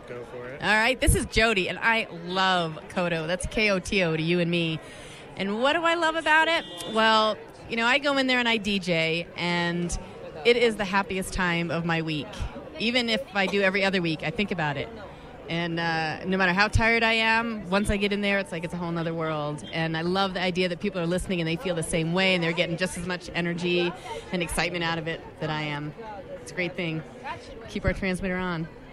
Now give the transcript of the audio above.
Go for it. All right, this is Jody, and I love Koto. That's Koto to you and me. And what do I love about it? Well, I go in there and I DJ, and it is the happiest time of my week. Even if I do every other week, I think about it. And no matter how tired I am, once I get in there, it's like it's a whole nother world. And I love the idea that people are listening and they feel the same way, and they're getting just as much energy and excitement out of it that I am. It's a great thing. Keep our transmitter on.